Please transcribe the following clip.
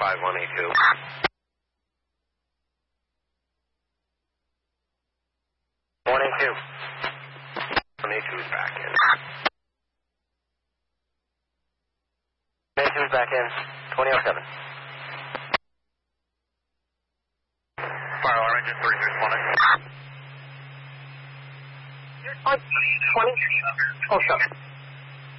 182. 182. 182 is back in. 182 is back in. 2007. Fire alarm engine 30 responding. On 2007.